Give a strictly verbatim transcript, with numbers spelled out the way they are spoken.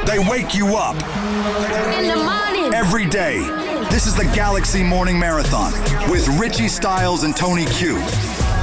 They wake you up. In the morning. Every day. This is the Galaxy Morning Marathon with Richie Styles and Tony Q.